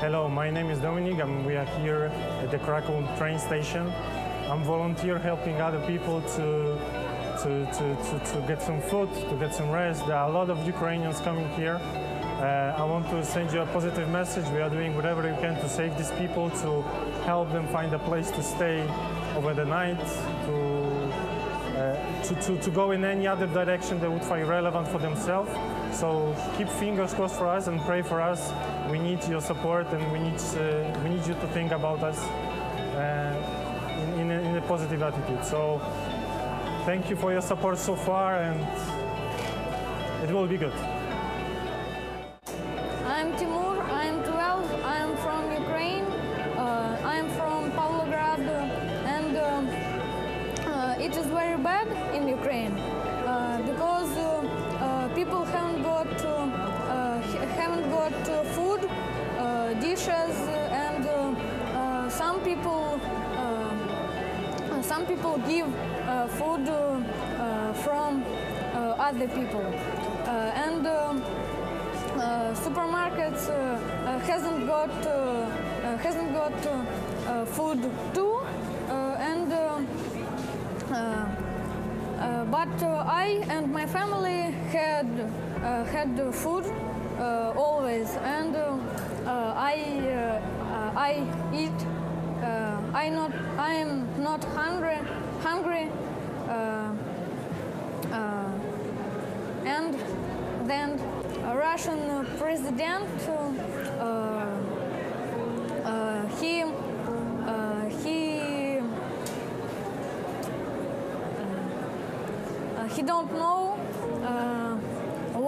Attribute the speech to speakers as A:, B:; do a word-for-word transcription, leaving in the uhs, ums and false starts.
A: Hello, my name is Dominic and we are here at the Krakow train station. I'm volunteer helping other people to, to, to, to, to get some food, to get some rest. There are a lot of Ukrainians coming here. Uh, I want to send you a positive message. We are doing whatever we can to save these people, to help them find a place to stay over the night, to, uh, to, to, to go in any other direction they would find relevant for themselves. So keep fingers crossed for us and pray for us. We need your support and we need, uh, we need you to think about us uh, in, in, a, in a positive attitude. So thank you for your support so far, and it will be good.
B: I'm Timur, I'm twelve, I'm from Ukraine, uh, I'm from Pavlograd, and um, uh, it is very bad in Ukraine uh, because uh, uh, people haven't got, uh, uh, haven't got uh, food, uh, dishes, and uh, uh, some people uh, some people give uh, food uh, uh, from uh, other people, uh, and um, Uh, supermarkets uh, uh, hasn't got uh, uh, hasn't got uh, uh, food too, uh, and uh, uh, uh, but uh, I and my family had uh, had food uh, always, and uh, uh, I uh, I eat. Uh, I not I am not hungry hungry, uh, uh, and then. A Russian president, uh, uh, he, uh, he, uh, he don't know